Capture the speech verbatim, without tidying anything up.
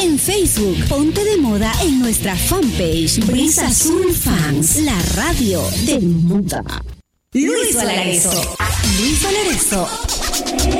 En Facebook, ponte de moda en nuestra fanpage Brisa Azul Fans, la radio de moda. Luis Valareso. Luis Valareso.